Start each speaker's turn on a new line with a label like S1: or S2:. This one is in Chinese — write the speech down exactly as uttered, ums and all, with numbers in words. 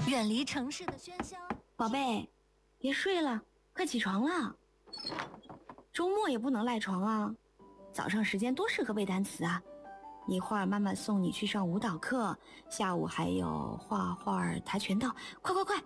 S1: 远离城市的喧嚣。
S2: 宝贝，别睡了，快起床了。周末也不能赖床啊，早上时间多适合背单词啊。一会儿妈妈送你去上舞蹈课，下午还有画画、跆拳道，快快快，